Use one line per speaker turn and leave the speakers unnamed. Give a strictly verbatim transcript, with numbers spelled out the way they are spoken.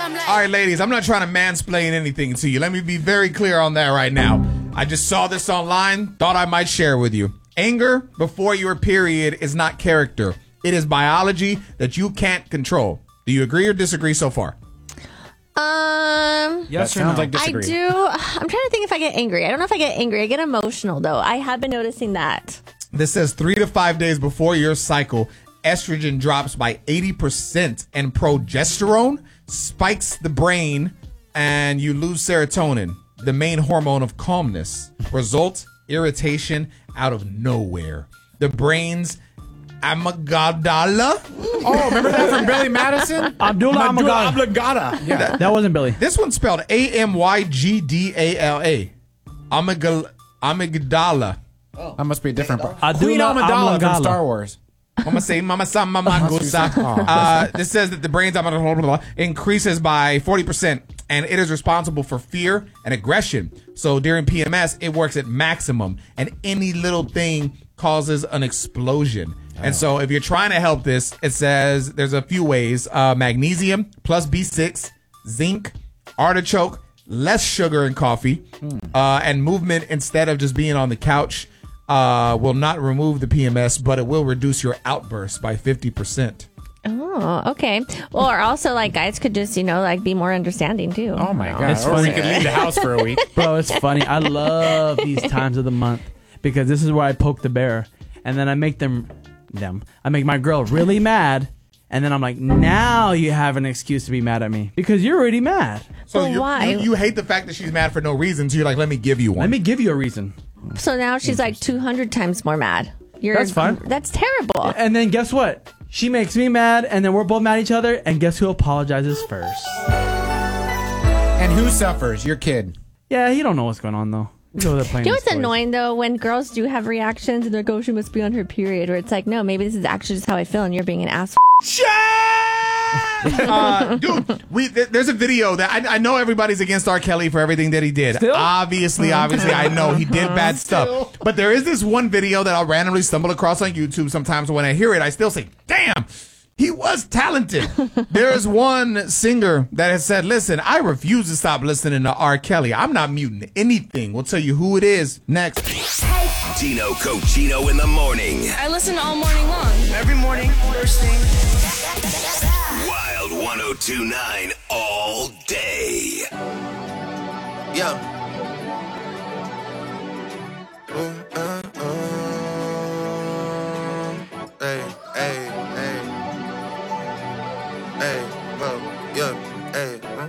All right, ladies, I'm not trying to mansplain anything to you. Let me be very clear on that right now. I just saw this online, thought I might share with you. Anger before your period is not character. It is biology that you can't control. Do you agree or disagree so far?
Um,
yes, sounds no? like disagree.
I do. I'm trying to think if I get angry. I don't know if I get angry. I get emotional, though. I have been noticing that.
This says three to five days before your cycle, estrogen drops by eighty percent and progesterone spikes the brain and you lose serotonin, the main hormone of calmness. Result, irritation out of nowhere. The brain's amygdala.
Oh, remember that from Billy Madison?
Abdullah Amygdala.
Amygdala. Yeah.
That, that wasn't Billy.
This one's spelled A M Y G D A L A. Amygdala. Amygdala.
Oh. That must be a different part.
Abdullah
Queen Amidala
Amygdala.
from Star Wars.
Mama say, mama sa, mama gusa. Uh, this says that the brain's increases by forty percent and it is responsible for fear and aggression. So during P M S, it works at maximum and any little thing causes an explosion. Oh. And so if you're trying to help this, it says there's a few ways. Uh, magnesium plus B six, zinc, artichoke, less sugar in coffee, hmm. uh, and movement instead of just being on the couch. Uh, will not remove the P M S, but it will reduce your outbursts by fifty percent.
Oh, okay. Well, or also, like, guys could just, you know, like, be more understanding, too.
Oh, my God.
It's
or
funny.
we could leave the house for a week.
Bro, it's funny. I love these times of the month because this is where I poke the bear. And then I make them, them, I make my girl really mad. And then I'm like, now you have an excuse to be mad at me because you're already mad.
So
well,
you,
why?
You, you hate the fact that she's mad for no reason, so you're like, let me give you one.
Let me give you a reason.
So now she's like two hundred times more mad. You're,
That's fine.
That's terrible.
And then guess what? She makes me mad, and then we're both mad at each other, and guess who apologizes first?
And who suffers? Your kid.
Yeah, he don't know what's going on, though. He's over there playing
You know
his
what's
toys.
annoying, though? When girls do have reactions, and they're like, oh, she must be on her period. Or it's like, no, maybe this is actually just how I feel, and you're being an ass.
uh, dude, we th- there's a video that I, I know everybody's against R. Kelly for everything that he did.
Still?
Obviously, obviously, I know he did bad
Still.
stuff. But there is this one video that I'll randomly stumble across on YouTube. Sometimes when I hear it, I still say, damn, he was talented. There is one singer that has said, listen, I refuse to stop listening to R. Kelly. I'm not muting anything. We'll tell you who it is next.
Tino Cochino in the morning.
I listen all morning long. Every morning, first thing.
Wild one oh two point nine all day.
Yeah. Ooh, uh, uh. Hey, hey, hey. Hey, whoa, yeah, hey. Huh?